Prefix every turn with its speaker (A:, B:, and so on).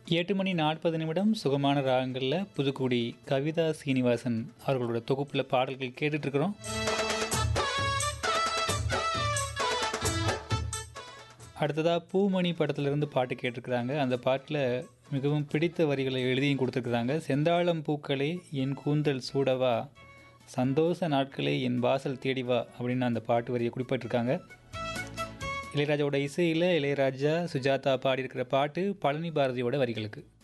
A: 8:40 சுகமான ராகங்களில் புதுக்குடி கவிதா சீனிவாசன் அவர்களோட தொகுப்பில் பாடல்கள் கேட்டுட்ருக்குறோம். அடுத்ததாக பூமணி படத்திலிருந்து பாட்டு கேட்டிருக்கிறாங்க. அந்த பாட்டில் மிகவும் பிடித்த வரிகளை எழுதியும் கொடுத்துருக்குறாங்க. செந்தாழம் பூக்களே என் கூந்தல் சூடவா, சந்தோஷ நாட்களே என் வாசல் தேடிவா அப்படின்னு அந்த பாட்டு வரியை குறிப்பிட்டிருக்காங்க. இளையராஜாவோட இசையில் இளையராஜா சுஜாதா பாடியிருக்கிற பாட்டு பழனி பாரதியோட வரிகளுக்கு.